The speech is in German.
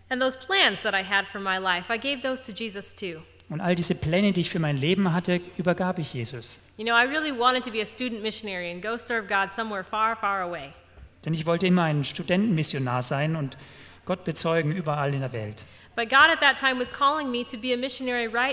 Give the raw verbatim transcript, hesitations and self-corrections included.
And those plans that I had for my life, I gave those to Jesus too. Und all diese Pläne, die ich für mein Leben hatte, übergab ich Jesus. You know, I really wanted to be a student missionary and go serve God somewhere far, far away. Denn ich wollte immer ein Studentenmissionar sein und Gott bezeugen überall in der Welt. But God at that time was calling me to be a missionary right